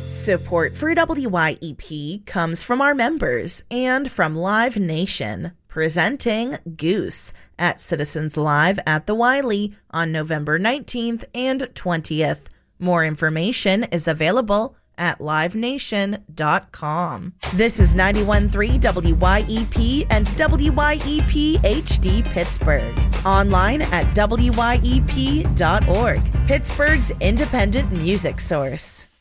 Support for WYEP comes from our members and from Live Nation, presenting Goose at Citizens Live at the Wiley on November 19th and 20th. More information is available at livenation.com. This is 91.3 WYEP and WYEP HD Pittsburgh. Online at WYEP.org, Pittsburgh's independent music source.